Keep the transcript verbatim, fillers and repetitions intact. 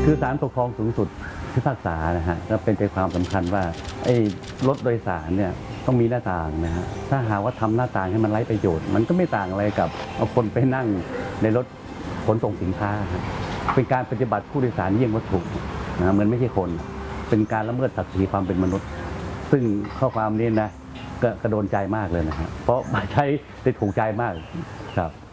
คือศาลปกครองสูงสุดพิพากษานะฮะก็เป็นใจความสำคัญว่าไอ้รถโดยสารเนี่ยต้องมีหน้าต่างนะฮะถ้าหากว่าทำหน้าต่างให้มันไร้ประโยชน์มันก็ไม่ต่างอะไรกับเอาคนไปนั่งในรถขนส่งสินค้าเป็นการปฏิบัติผู้โดยสารเยี่ยงวัตถุนะมันไม่ใช่คนเป็นการละเมิดศักดิ์ศรีความเป็นมนุษย์ ซึ่งข้อความนี้นะก็กระโดนใจมากเลยนะฮะเพราะมาใช้ได้ถูกใจมากครับ